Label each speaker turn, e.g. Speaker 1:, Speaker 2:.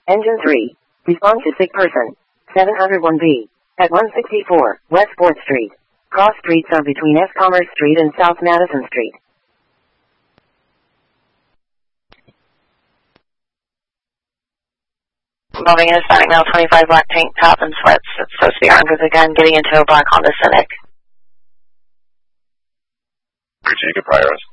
Speaker 1: Engine 3. Respond to sick person. 701B. At 164 West 4th Street. Cross streets are between S. Commerce Street and South Madison Street.
Speaker 2: Moving in Hispanic male, 25, black tank top and sweats. It's supposed to be armed with a gun, getting into a black Honda Civic.
Speaker 3: Virginia Priors.